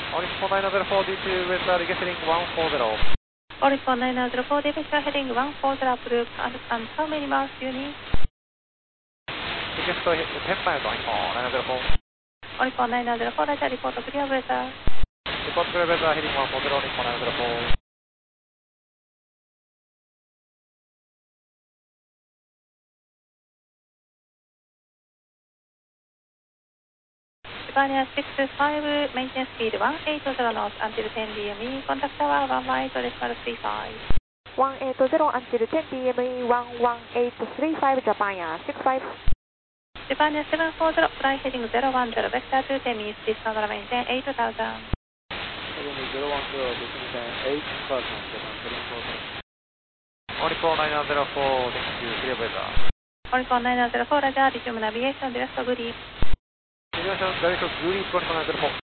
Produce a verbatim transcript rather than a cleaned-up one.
Orispon nine zero four D two with uh, heading one four zero. Orispon nine zero four D two heading one four zero, approved. Understand how many miles do you need? Request ten miles on Orispon nine zero four. Orispon nine zero four, Roger, report clear weather. Report clear weather heading one four zero, Orispon nine zero four. Japan six five, maintenance speed one eight zero knots until ten D M E, contact tower one one eight decimal three five. one eight zero until ten D M E, one one eight three five, Japan six five. Japan seven four zero, fly heading zero one zero, vector to Temis, distance maintain eight thousand. Heading zero one zero, distance eight thousand, Japan seven four zero. Orispon nine zero four, thank you, clear weather. Orispon nine zero four, Roger, resume navigation, direct grid. Navigation, direct grid, Orispon nine zero four.